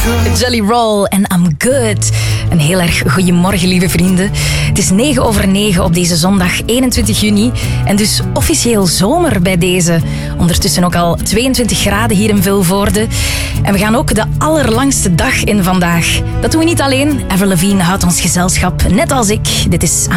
Jelly Roll en I'm Good. Een heel erg goeiemorgen, lieve vrienden. Het is 9:09 op deze zondag 21 juni. En dus officieel zomer bij deze. Ondertussen ook al 22 graden hier in Vilvoorde. En we gaan ook de allerlangste dag in vandaag. Dat doen we niet alleen. Avril Lavigne houdt ons gezelschap, net als ik. Dit is